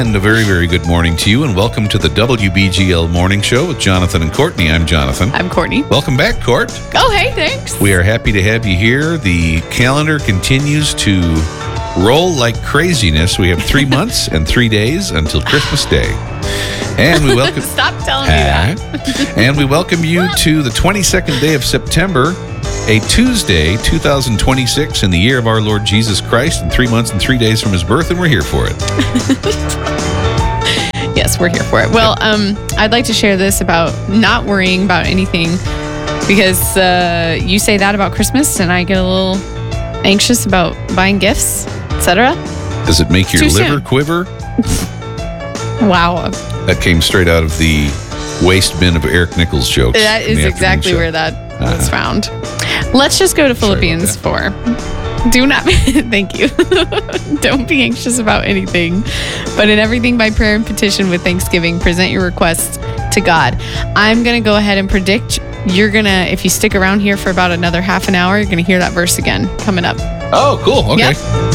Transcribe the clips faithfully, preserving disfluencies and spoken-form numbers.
And a very, very good morning to you, and welcome to the W B G L Morning Show with Jonathan and Courtney. I'm Jonathan. I'm Courtney. Welcome back, Court. Oh, hey, thanks. We are happy to have you here. The calendar continues to roll like craziness. We have three months and three days until Christmas Day. And we welcome... Stop telling me that. And we welcome you to the twenty-second day of September, a Tuesday, two thousand twenty-six, in the year of our Lord Jesus Christ, and three months and three days from his birth, and we're here for it. Yes, we're here for it. Well, um, I'd like to share this about not worrying about anything, because uh, you say that about Christmas, and I get a little anxious about buying gifts, et cetera. Does it make your Too liver soon. quiver? Wow. That came straight out of the waste bin of Eric Nichols jokes. That is exactly where that uh-huh. was found. Let's just go to Philippians four. Do not be, thank you. Don't be anxious about anything, but in everything by prayer and petition with thanksgiving, present your requests to God. I'm going to go ahead and predict you're going to, if you stick around here for about another half an hour, you're going to hear that verse again coming up. Oh, cool. Okay. Yep.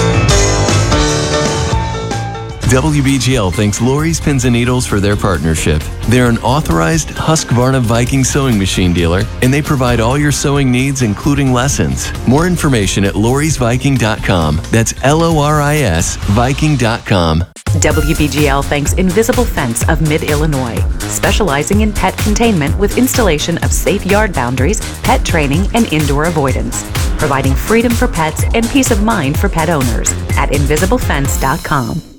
W B G L thanks Lori's Pins and Needles for their partnership. They're an authorized Husqvarna Viking sewing machine dealer, and they provide all your sewing needs, including lessons. More information at loris viking dot com. That's L O R I S Viking dot com. W B G L thanks Invisible Fence of Mid-Illinois, specializing in pet containment with installation of safe yard boundaries, pet training, and indoor avoidance, providing freedom for pets and peace of mind for pet owners at invisible fence dot com.